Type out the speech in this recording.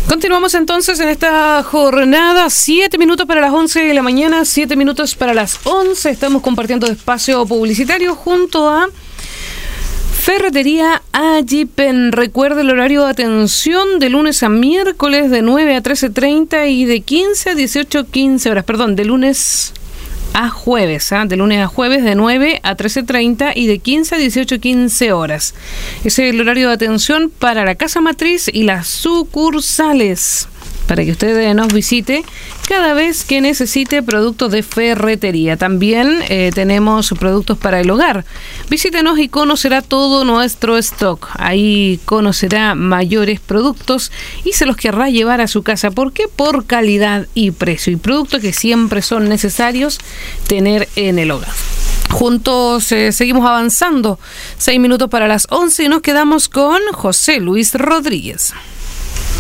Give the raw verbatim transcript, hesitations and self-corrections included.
Continuamos entonces en esta jornada, siete minutos para las once de la mañana, siete minutos para las once. Estamos compartiendo espacio publicitario junto a Ferretería Ayipen. Recuerde el horario de atención de lunes a miércoles de nueve a trece treinta y de quince a dieciocho quince horas. Perdón, de lunes a jueves, ¿eh? de lunes a jueves de nueve a trece treinta y de quince a dieciocho quince horas. Ese es el horario de atención para la casa matriz y las sucursales, para que usted nos visite cada vez que necesite productos de ferretería. También eh, tenemos productos para el hogar. Visítenos y conocerá todo nuestro stock. Ahí conocerá mayores productos y se los querrá llevar a su casa. ¿Por qué? Por calidad y precio. Y productos que siempre son necesarios tener en el hogar. Juntos eh, seguimos avanzando. Seis minutos para las once y nos quedamos con José Luis Rodríguez.